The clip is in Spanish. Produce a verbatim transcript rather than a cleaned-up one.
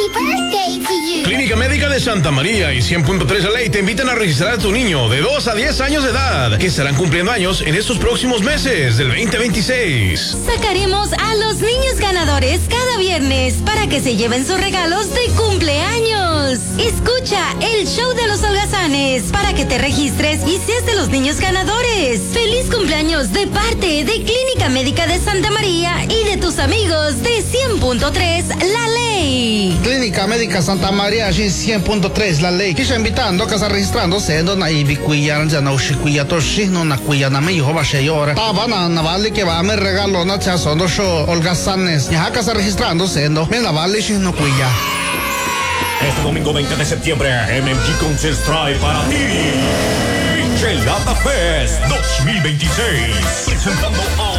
Happy birthday to you. Clínica Médica de Santa María y cien punto tres La Ley te invitan a registrar a tu niño de dos a diez años de edad, que estarán cumpliendo años en estos próximos meses del veinte veintiséis. Sacaremos a los niños ganadores cada viernes para que se lleven sus regalos de cumpleaños. Escucha el show de los holgazanes para que te registres y seas de los niños ganadores. Feliz cumpleaños de parte de Clínica Médica de Santa María y de tus amigos de cien punto tres La Ley. Clínica Médica Santa María y cien punto tres La Ley. Kisha invitando a casa registrando sendo na ibi kuya nja na ushi kuya to shino na kuya na me hijo va sheyora. Taba na na vale que va me regalo na cha sondo show holgazanes. Ya casa registrando sendo me na vale shino kuya. Este domingo veinte de septiembre, M M G Concerts trae para ti Michelada Fest dos mil veintiséis, presentando a